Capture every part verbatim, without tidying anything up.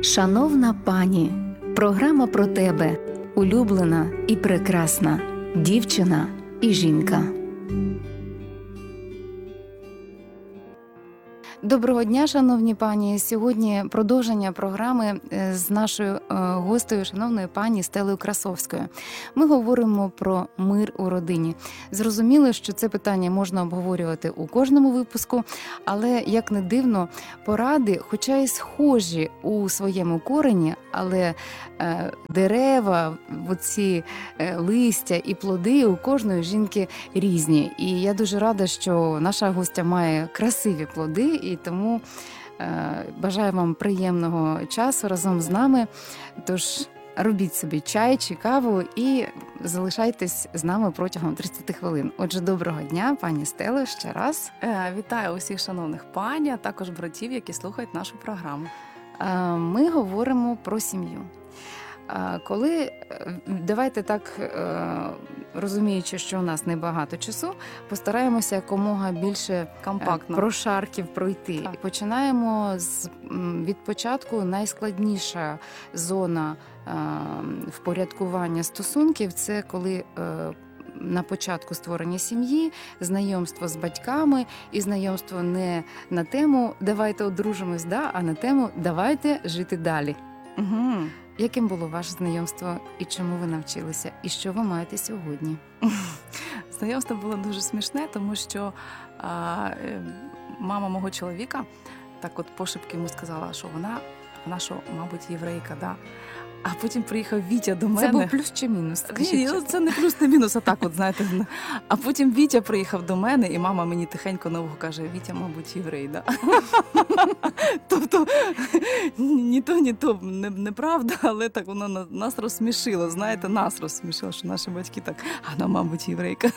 Шановна пані, програма про тебе, улюблена і прекрасна, дівчина і жінка. Доброго дня, шановні пані. Сьогодні продовження програми з нашою гостею, шановною пані Стелею Красовською. Ми говоримо про мир у родині. Зрозуміло, що це питання можна обговорювати у кожному випуску, але, як не дивно, поради, хоча й схожі у своєму корені, але дерева, оці листя і плоди у кожної жінки різні. І я дуже рада, що наша гостя має красиві плоди, і тому е, бажаю вам приємного часу разом з нами. Тож робіть собі чай чи каву і залишайтесь з нами протягом тридцять хвилин. Отже, доброго дня, пані Стело, ще раз. Е, вітаю усіх шановних пані, а також братів, які слухають нашу програму. Е, ми говоримо про сім'ю. Коли, давайте так, розуміючи, що у нас небагато часу, постараємося якомога більше компактно прошарків пройти. Так. Починаємо з, від початку. Найскладніша зона впорядкування стосунків – це коли на початку створення сім'ї, знайомство з батьками і знайомство не на тему «давайте одружимось», да, а на тему «давайте жити далі». Угу. Яким було ваше знайомство і чому ви навчилися? І що ви маєте сьогодні? Знайомство було дуже смішне, тому що а, мама мого чоловіка так от пошепки йому сказала, що вона, вона що, мабуть, єврейка, да? А потім приїхав Вітя до мене. Це був плюс чи мінус? Ні, це не плюс, не мінус, а так от, знаєте. А потім Вітя приїхав до мене, і мама мені тихенько на вухо каже, Вітя, мабуть, єврей, да? Тобто, ні то, ні то, неправда, але так воно нас розсмішило, знаєте, нас розсмішило, що наші батьки так, а вона, мабуть, єврейка.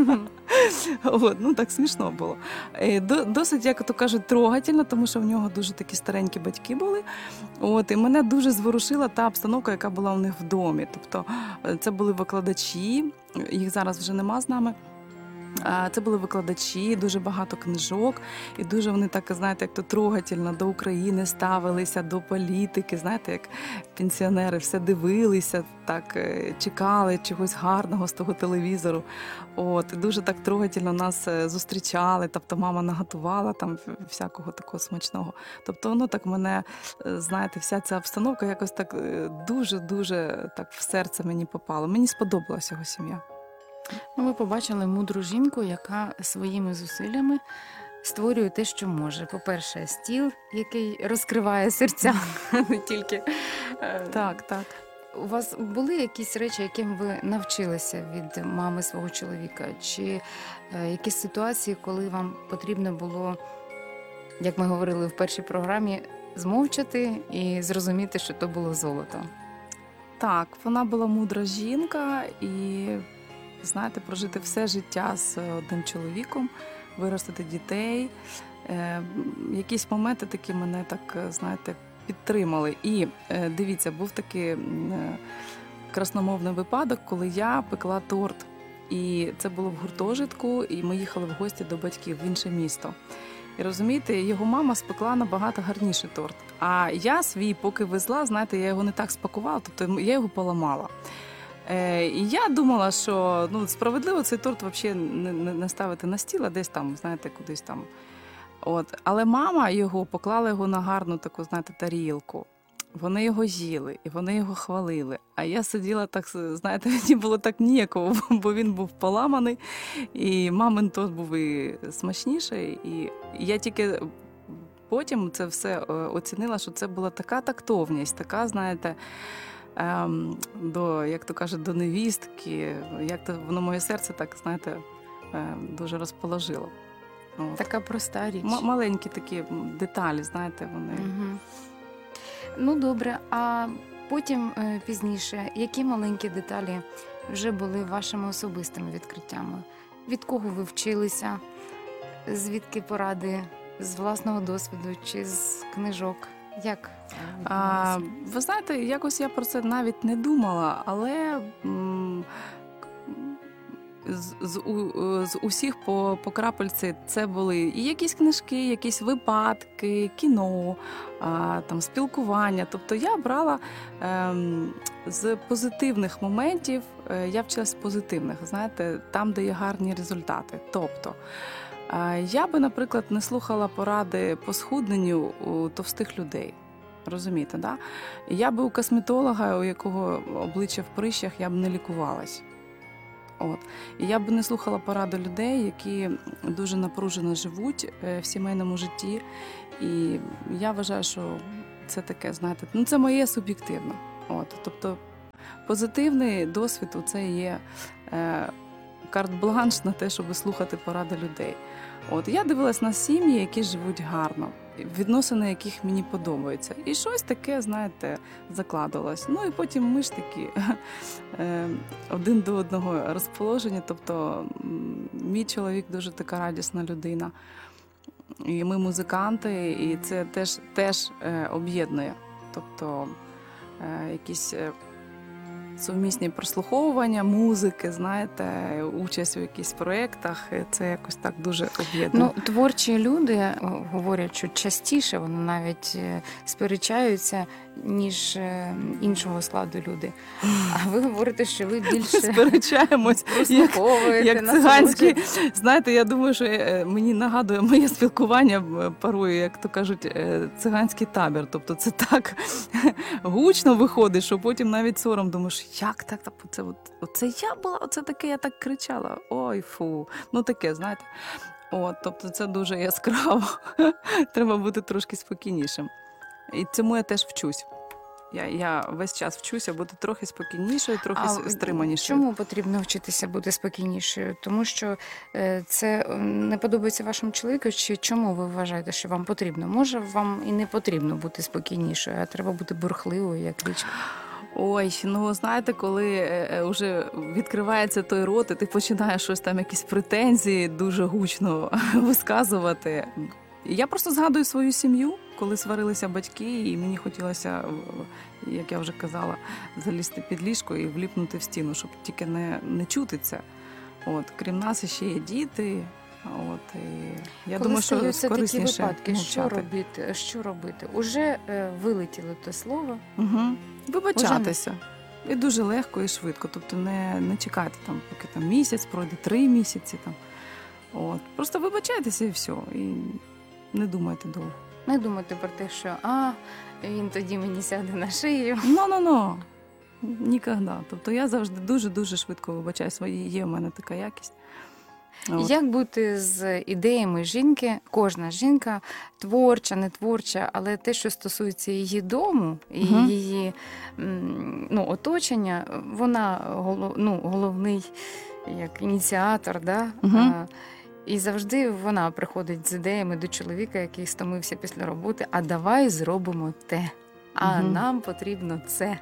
От, ну так смішно було. Досить, як то кажуть, трогательно, тому що в нього дуже такі старенькі батьки були. От, і мене дуже зворушила та обстановка, яка була у них в домі. Тобто це були викладачі, їх зараз вже нема з нами. Це були викладачі, дуже багато книжок, і дуже вони так, знаєте, як то трогательно до України ставилися, до політики, знаєте, як пенсіонери все дивилися, так чекали чогось гарного з того телевізору. От, і дуже так трогательно нас зустрічали, тобто мама наготувала там всякого такого смачного. Тобто воно так мене, знаєте, вся ця обстановка якось так дуже-дуже так в серце мені попало. Мені сподобалася його сім'я. Ви побачили мудру жінку, яка своїми зусиллями створює те, що може. По-перше, стіл, який розкриває серця, не тільки. Так, так. У вас були якісь речі, яким ви навчилися від мами свого чоловіка? Чи якісь ситуації, коли вам потрібно було, як ми говорили в першій програмі, змовчати і зрозуміти, що то було золото? Так, вона була мудра жінка і... знаєте, прожити все життя з одним чоловіком, виростити дітей. Е, якісь моменти такі мене так, знаєте, підтримали. І е, дивіться, був такий е, красномовний випадок, коли я пекла торт. І це було в гуртожитку, і ми їхали в гості до батьків в інше місто. І розумієте, його мама спекла набагато гарніший торт. А я свій, поки везла, знаєте, я його не так спакувала, тобто я його поламала. І я думала, що ну, справедливо цей торт взагалі не, не ставити на стіл, а десь там, знаєте, кудись там. От. Але мама його, поклала його на гарну таку, знаєте, тарілку. Вони його їли, і вони його хвалили. А я сиділа так, знаєте, мені було так ніяково, бо він був поламаний, і мамин торт був і смачніший. І я тільки потім це все оцінила, що це була така тактовність, така, знаєте, Ем, до, як то кажуть, до невістки, як то воно моє серце так, знаєте, ем, дуже розположило. От. Така проста річ. М- маленькі такі деталі, знаєте, вони. Угу. Ну, добре, а потім е, пізніше, які маленькі деталі вже були вашими особистими відкриттями? Від кого ви вчилися? Звідки поради? З власного досвіду чи з книжок? Як? А, ви знаєте, якось я про це навіть не думала, але м- з, з, у- з усіх по, по крапельці це були і якісь книжки, якісь випадки, кіно, а, там, спілкування. Тобто я брала ем, з позитивних моментів, е, я вчилась з позитивних, знаєте, там, де є гарні результати. Тобто е, я би, наприклад, не слухала поради по схудненню у товстих людей. Розумієте, да? Я би у косметолога, у якого обличчя в прищах, я б не лікувалась. От. І я б не слухала поради людей, які дуже напружено живуть е, в сімейному житті. І я вважаю, що це таке, знаєте, ну це моє суб'єктивно. От. Тобто позитивний досвід – це є е, карт-бланш на те, щоб слухати поради людей. От. Я дивилась на сім'ї, які живуть гарно, відносини яких мені подобаються. І щось таке, знаєте, закладувалось. Ну і потім ми ж такі е, один до одного розположені. Тобто м, мій чоловік дуже така радісна людина. І ми музиканти, і це теж, теж е, об'єднує. Тобто е, якісь е, сумісні прослуховування музики, знаєте, участь у якихось проєктах, і це якось так дуже об'єднує. Ну, творчі люди е, говорять, що частіше вони навіть е, сперечаються, ніж е, іншого складу люди. А ви говорите, що ви більше Сперечаємось, як, прослуховуєте, як циганські. Знаєте, я думаю, що е, мені нагадує моє спілкування е, порою, як то кажуть, е, циганський табір. Тобто це так гучно виходить, що потім навіть сором думаєш, як так, так оце, от, оце я була, оце таке, я так кричала. Ой, фу. Ну таке, знаєте. От, тобто це дуже яскраво. Треба бути трошки спокійнішим. І цьому я теж вчусь. Я, я весь час вчуся бути трохи спокійнішою, трохи А стриманішою. чому потрібно вчитися бути спокійнішою? Тому що е, це не подобається вашому чоловіку, чи чому ви вважаєте, що вам потрібно? Може, вам і не потрібно бути спокійнішою, а треба бути бурхливою, як річка? Ой, ну знаєте, коли е, вже відкривається той рот, і ти починаєш щось там, якісь претензії дуже гучно висказувати. Я просто згадую свою сім'ю, коли сварилися батьки, і мені хотілося, як я вже казала, залізти під ліжко і вліпнути в стіну, щоб тільки не, не чути це. От, крім нас ще є діти. От, і я Коли думаю, що стаються такі корисніше випадки, що мовчати. робити? Що робити? Уже е, вилетіло те слово. Угу. Вибачатися. І дуже легко і швидко. Тобто не, не чекайте, там, поки там місяць пройде, три місяці. Там. От. Просто вибачайтеся і все. І не думайте довго. Не думайте про те, що а, він тоді мені сяде на шию. Ну-ну-ну. Ніколи. Тобто я завжди дуже-дуже швидко вибачаю свої. Є в мене така якість. От. Як бути з ідеями жінки? Кожна жінка творча, не творча, але те, що стосується її дому і Мгм. її м, ну, оточення, вона голов, ну, головний як ініціатор, да? Мгм. А, і завжди вона приходить з ідеями до чоловіка, який стомився після роботи, а давай зробимо те, а Мгм. нам потрібно це.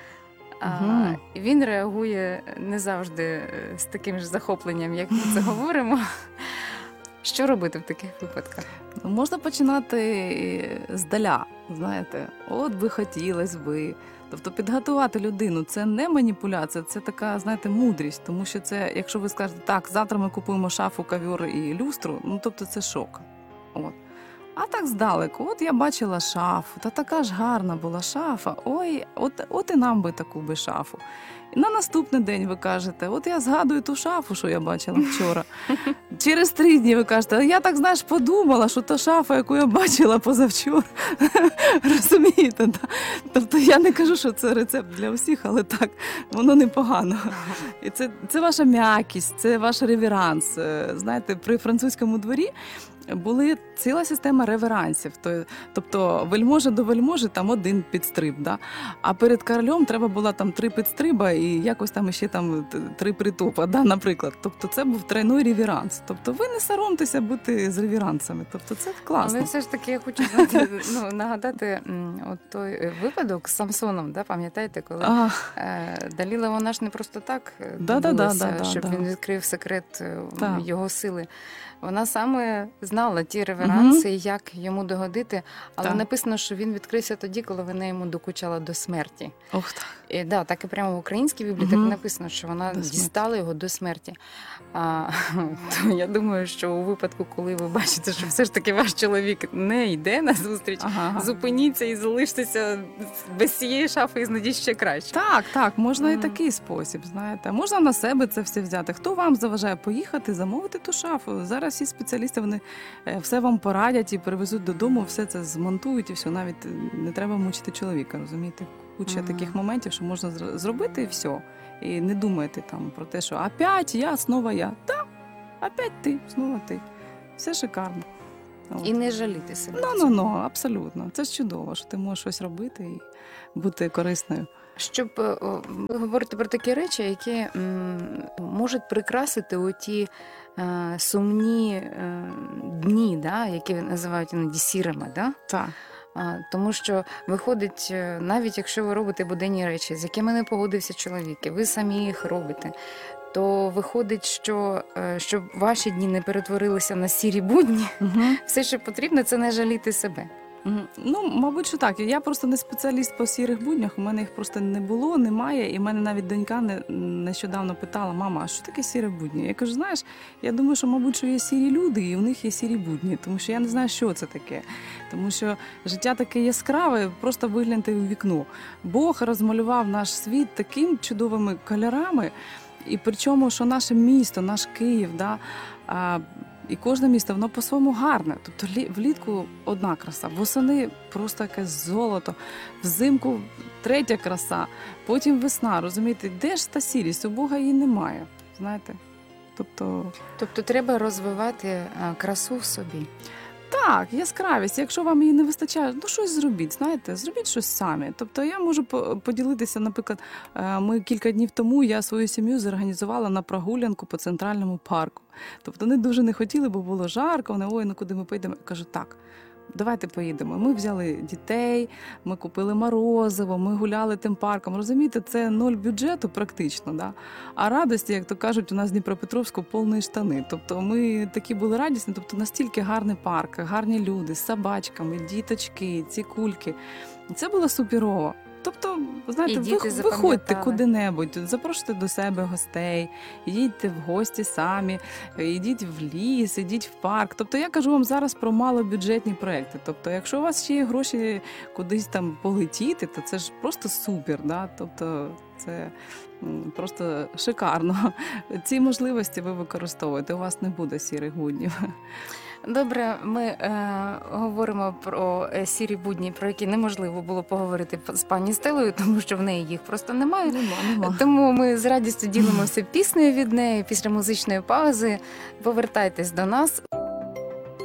А, Мгм. і він реагує не завжди е, з таким ж захопленням, як ми це говоримо. Що робити в таких випадках? Ну, можна починати здаля, знаєте, от би хотілося би. Тобто підготувати людину – це не маніпуляція, це така, знаєте, мудрість. Тому що це, якщо ви скажете, так, завтра ми купуємо шафу, ковер і люстру, ну, тобто це шок. От. А так здалеку, от я бачила шафу, та така ж гарна була шафа, ой, от, от і нам би таку би шафу. І на наступний день ви кажете, от я згадую ту шафу, що я бачила вчора. Через три дні ви кажете, я так, знаєш, подумала, що та шафа, яку я бачила позавчора. Розумієте? Да? Тобто я не кажу, що це рецепт для всіх, але так, воно непогано. І це, це ваша м'якість, це ваш реверанс. Е, Знаєте, при французькому дворі були ціла система реверансів. То- Тобто вельможа до вельможі там один підстриб, да? А перед королем треба було там три підстриба і якось там ще там т- три притопа, да, наприклад. Тобто це був тройний реверанс. Тобто ви не соромтеся бути з реверансами. Тобто це класно. Але все ж таки я хочу знаєте, ну, нагадати м, от той е, випадок з Самсоном, да, пам'ятаєте, коли А, е, Даліла, вона ж не просто так е, Да-да-да, добилася, да-да, щоб да. він відкрив секрет е, Так. його сили. Вона саме знала ті реверанси, як йому догодити, але Так. написано, що він відкрився тоді, коли вона йому докучала до смерті. Ох, так. І, да, так і прямо в українській біблії так Мгм. написано, що вона До смерті. дістала його до смерті. А, то я думаю, що у випадку, коли ви бачите, що все ж таки ваш чоловік не йде на зустріч, Ага. зупиніться і залиштеся без цієї шафи і знайдіть ще краще. Так, так, можна і Мгм. такий спосіб, знаєте. Можна на себе це все взяти. Хто вам заважає поїхати, замовити ту шафу? Зараз всі спеціалісти, вони е, все вам порадять і привезуть додому, все це змонтують і все. Навіть е, не треба мучити чоловіка, розумієте? Куча Мгм. таких моментів, що можна зр- зробити і все. І не думайте там про те, що опять я, знову я. Так, опять ти, знову ти. Все шикарно. От. І не жаліти себе. Ну, ну, ну, абсолютно. Це ж чудово, що ти можеш щось робити і бути корисною. Щоб е, о, ви говорите про такі речі, які м, можуть прикрасити оті е, сумні е, дні, да, які називають іноді сірими. Да? Так. А, тому що виходить, е, навіть якщо ви робите буденні речі, з якими не погодився чоловік, і ви самі їх робите, то виходить, що е, щоб ваші дні не перетворилися на сірі будні, Угу. все, що потрібно, це не жаліти себе. Мгм. Ну, мабуть, що так. Я просто не спеціаліст по сірих буднях, у мене їх просто не було, немає. І в мене навіть донька не, нещодавно питала: мама, а що таке сірі будні? Я кажу, знаєш, я думаю, що, мабуть, що є сірі люди, і у них є сірі будні, тому що я не знаю, що це таке. Тому що життя таке яскраве, просто вигляньте у вікно. Бог розмалював наш світ такими чудовими кольорами, і причому, що наше місто, наш Київ, да, а, і кожне місто, воно по-своєму гарне. Тобто лі- влітку одна краса, восени просто якесь золото, взимку третя краса, потім весна. Розумієте, де ж та сірість? У Бога її немає. Знаєте? Тобто, Тобто треба розвивати е, красу в собі. так, яскравість. Якщо вам її не вистачає, ну щось зробіть, знаєте, зробіть щось самі. Тобто я можу по- поділитися, наприклад, е, ми кілька днів тому я свою сім'ю зорганізувала на прогулянку по центральному парку. Тобто вони дуже не хотіли, бо було жарко. Вони, ой, ну куди ми поїдемо? Я кажу, так. Давайте поїдемо. Ми взяли дітей, ми купили морозиво, ми гуляли тим парком. Розумієте, це ноль бюджету практично, да? А радості, як то кажуть, у нас в Дніпропетровську повні штани. Тобто ми такі були радісні, тобто настільки гарний парк, гарні люди з собачками, діточки, ці кульки. Це було суперово. Тобто, знаєте, І діти ви, виходьте запам'ятали. куди-небудь, запрошуйте до себе гостей, їдьте в гості самі, йдіть в ліс, йдіть в парк. Тобто я кажу вам зараз про малобюджетні проекти. Тобто, якщо у вас ще є гроші кудись там полетіти, то це ж просто супер. Да? Тобто це м, просто шикарно. Ці можливості ви використовуєте, у вас не буде сірих буднів. Добре, ми е, говоримо про е, сірі будні, про які неможливо було поговорити з пані Стелою, тому що в неї їх просто немає. Нема, нема. Тому ми з радістю ділимося піснею від неї після музичної паузи. Повертайтесь до нас.